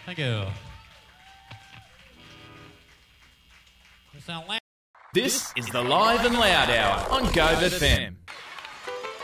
Thank you. This is the Live and Loud Hour on Gove FM.